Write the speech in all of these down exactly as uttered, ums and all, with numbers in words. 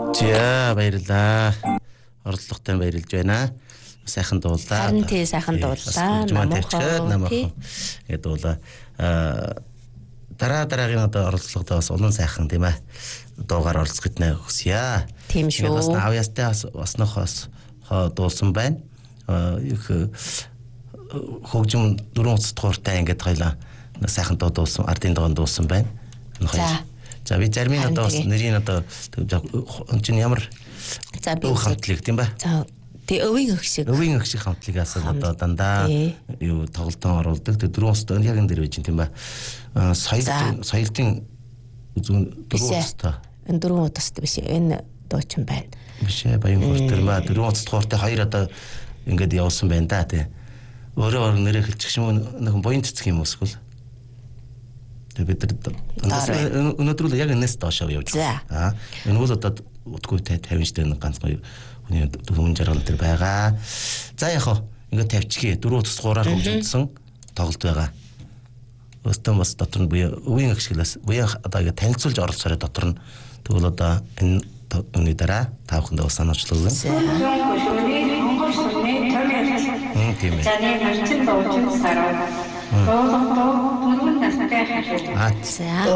За баярлаа. Оролцогтой баярлж байна. Сайхан дуулаа. Харин тий сайхан дуулаа. Намайг тэгээд дуулаа. Аа дараа дараагийн одоо оролцогтой бас улан сайхан тийм ээ. Дуугаар оролцох гэднэ хүсье. Тийм шүү. Бас авьяастай бас нөхөс дуулсан байна. Их хөгжим дөрвөн уцад дууртай ингээд хоёлаа сайхан дуу дуулсан, ардын дуунд дуулсан байна. За. За би зарим нь одоо бас нэрийн одоо энэ ямар за би хамтлаг тийм ба. За тий өвийн өх шиг. Өвийн өх шиг хамтлагаас одоо дандаа юу тоглолтон оруулдаг. Тэг дөрвөн устай яг энэ дэр байж тийм ба. Соёл соёлтын үзүүн дөрвөн устай. Энэ дөрвөн устай биш энэ дуучин байна. Биш ээ баян хүртэр маа дөрвөн устай хоёр одоо ингээд явуулсан байна да тий. Өөрөө өөр нэрээ хэлчих юм нэг буян цэцэг юм уусгал. Бид нар өнөөдөр л яг энэс доошоо явж байгаа. Аа энэ бол одоо утгүй тавьж дээр ганц гоё хүний дөрвөн жаргал төр байгаа. За яг хоо ингээд тавьчихъя. Дөрөв тус гураар хөгжүүлсэн тоглолт байгаа. Өстөн бас дотор нь буяа өвийн агшиглаас буяа одоо ингээд танилцуулж оролцоорой дотор нь тэгвэл одоо энэ өний дараа таавхандаа бас санаачлал өгнө. Монгол сүрний төвийн тийм ээ. За нэг нарчин дуучин сараа. Дуулаа дөрвөн настай хашаа. Аа за.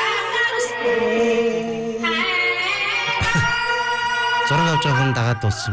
Зураг авч явах нь дагаад дууссан.